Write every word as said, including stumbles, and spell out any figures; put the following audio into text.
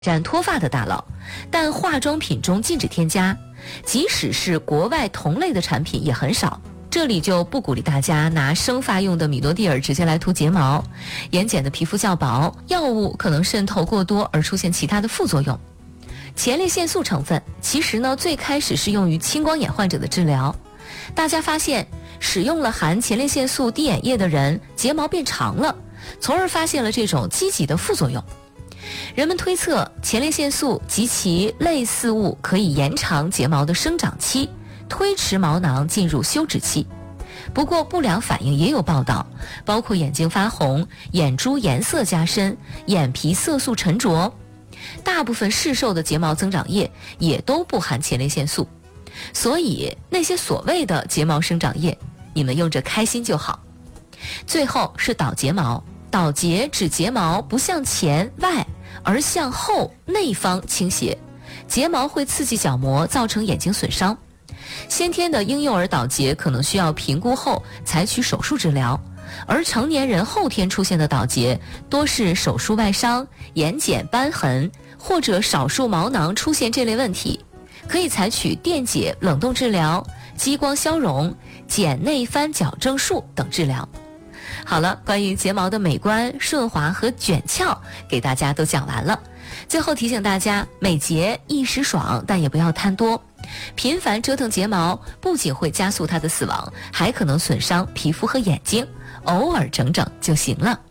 染脱发的大佬，但化妆品中禁止添加，即使是国外同类的产品也很少。这里就不鼓励大家拿生发用的米诺地尔直接来涂睫毛，眼睑的皮肤较薄，药物可能渗透过多而出现其他的副作用。前列腺素成分其实呢最开始是用于青光眼患者的治疗，大家发现使用了含前列腺素滴眼液的人睫毛变长了，从而发现了这种积极的副作用。人们推测前列腺素及其类似物可以延长睫毛的生长期，推迟毛囊进入休止期。不过不良反应也有报道，包括眼睛发红、眼珠颜色加深、眼皮色素沉着。大部分市售的睫毛增长液也都不含前列腺素，所以那些所谓的睫毛生长液，你们用着开心就好。最后是倒睫毛，倒睫指睫毛不向前外，而向后内方倾斜，睫毛会刺激角膜，造成眼睛损伤。先天的婴幼儿倒睫可能需要评估后采取手术治疗，而成年人后天出现的倒睫多是手术外伤、眼睑瘢痕或者少数毛囊出现这类问题，可以采取电解冷冻治疗、激光消融、睑内翻矫正术等治疗。好了，关于睫毛的美观、顺滑和卷翘给大家都讲完了。最后提醒大家，美睫一时爽，但也不要贪多。频繁折腾睫毛不仅会加速它的死亡，还可能损伤皮肤和眼睛，偶尔整整就行了。